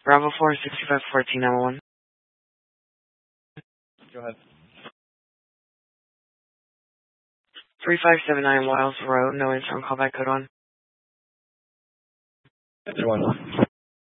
Bravo 4651491. Go ahead. 3579 Wiles Road, no answer on callback code on. 1.